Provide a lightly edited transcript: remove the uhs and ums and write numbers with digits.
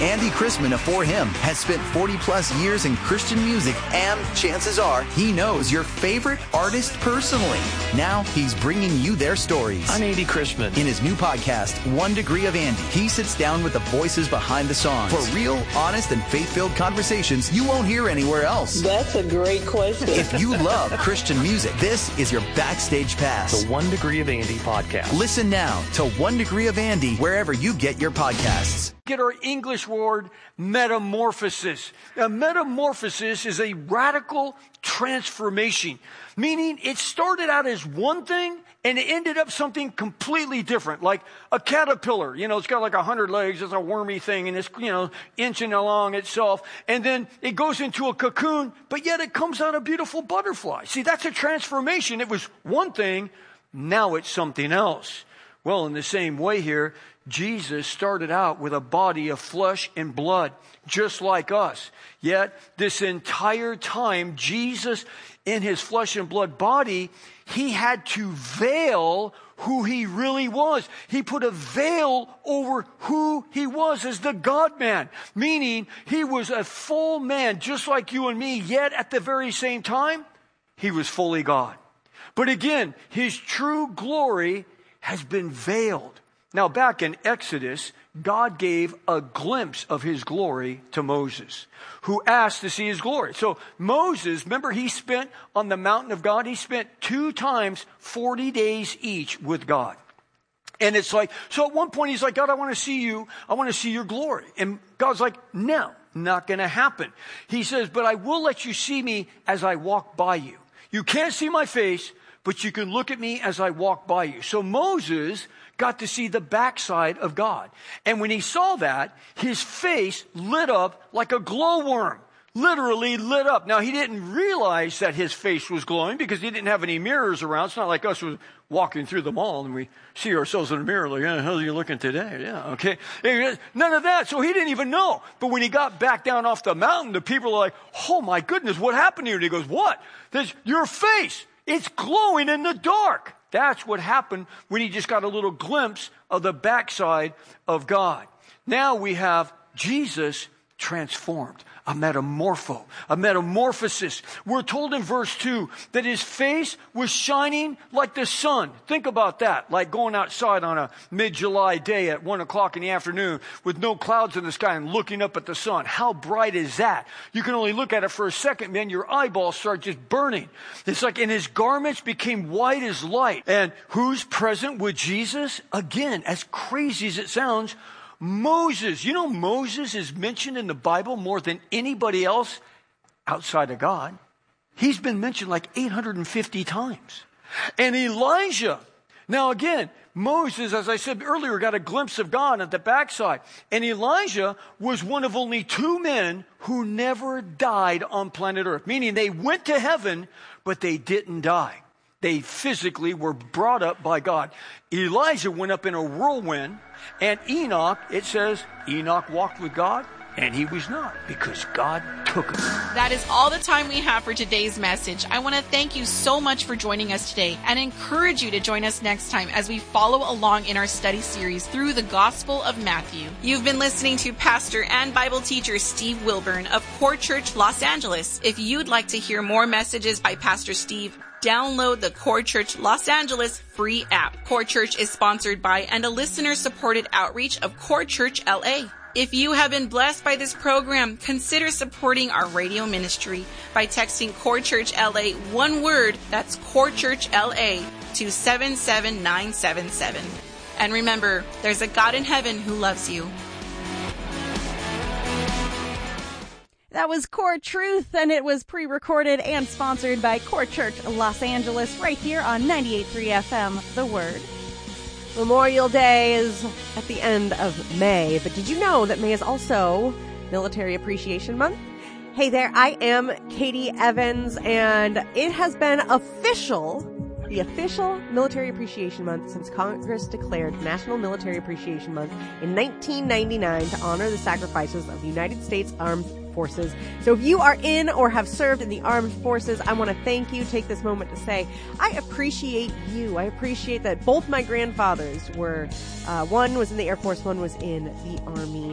Andy Chrisman of For Him has spent 40-plus years in Christian music, and chances are he knows your favorite artist personally. Now he's bringing you their stories. I'm Andy Chrisman. In his new podcast, 1 Degree of Andy, he sits down with the voices behind the songs for real, honest, and faith-filled conversations you won't hear anywhere else. That's a great question. If you love Christian music, this is your backstage pass. The 1 Degree of Andy podcast. Listen now to 1 Degree of Andy wherever you get your podcasts. Get our English word metamorphosis. Now, metamorphosis is a radical transformation, meaning it started out as one thing and it ended up something completely different, like a caterpillar. It's got like 100 legs. It's a wormy thing, and it's, inching along itself. And then it goes into a cocoon, but yet it comes out a beautiful butterfly. See, that's a transformation. It was one thing. Now it's something else. Well, in the same way here, Jesus started out with a body of flesh and blood, just like us. Yet, this entire time, Jesus, in his flesh and blood body, he had to veil who he really was. He put a veil over who he was as the God-man, meaning he was a full man, just like you and me, yet at the very same time, he was fully God. But again, his true glory has been veiled. Now, back in Exodus, God gave a glimpse of his glory to Moses, who asked to see his glory. So Moses, remember, he spent on the mountain of God, he spent 2 times 40 days each with God. And it's like, so at one point he's like, God, I want to see you. I want to see your glory. And God's like, no, not going to happen. He says, but I will let you see me as I walk by you. You can't see my face, but you can look at me as I walk by you. So Moses got to see the backside of God. And when he saw that, his face lit up like a glowworm. Literally lit up. Now, he didn't realize that his face was glowing because he didn't have any mirrors around. It's not like us walking through the mall and we see ourselves in the mirror like, how are you looking today? Yeah, okay. None of that. So he didn't even know. But when he got back down off the mountain, the people are like, oh my goodness, what happened here? And he goes, what? There's your face. It's glowing in the dark. That's what happened when he just got a little glimpse of the backside of God. Now we have Jesus transformed, a metamorphosis. We're told in verse 2 that his face was shining like the sun. Think about that, like going outside on a mid-July day at 1 o'clock in the afternoon with no clouds in the sky and looking up at the sun. How bright is that? You can only look at it for a second, man. Your eyeballs start just burning. It's like, and his garments became white as light. And who's present with Jesus? Again, as crazy as it sounds, Moses. Moses is mentioned in the Bible more than anybody else outside of God. He's been mentioned like 850 times. And Elijah. Now again, Moses, as I said earlier, got a glimpse of God at the backside. And Elijah was one of only 2 men who never died on planet Earth. Meaning they went to heaven, but they didn't die. They physically were brought up by God. Elijah went up in a whirlwind, and Enoch, it says, Enoch walked with God, and he was not, because God took him. That is all the time we have for today's message. I want to thank you so much for joining us today and encourage you to join us next time as we follow along in our study series through the Gospel of Matthew. You've been listening to Pastor and Bible teacher Steve Wilburn of Core Church Los Angeles. If you'd like to hear more messages by Pastor Steve, download the Core Church Los Angeles free app. Core Church is sponsored by and a listener-supported outreach of Core Church LA. If you have been blessed by this program, consider supporting our radio ministry by texting Core Church LA, one word, that's Core Church LA, to 77977. And remember, there's a God in heaven who loves you. That was Core Truth, and it was pre-recorded and sponsored by Core Church Los Angeles right here on 98.3 FM, The Word. Memorial Day is at the end of May, but did you know that May is also Military Appreciation Month? Hey there, I am Katie Evans, and it has been the official Military Appreciation Month since Congress declared National Military Appreciation Month in 1999 to honor the sacrifices of the United States Armed Forces. So if you are in or have served in the armed forces, I want to thank you. Take this moment to say, I appreciate you. I appreciate that both my grandfathers were, one was in the Air Force, one was in the Army.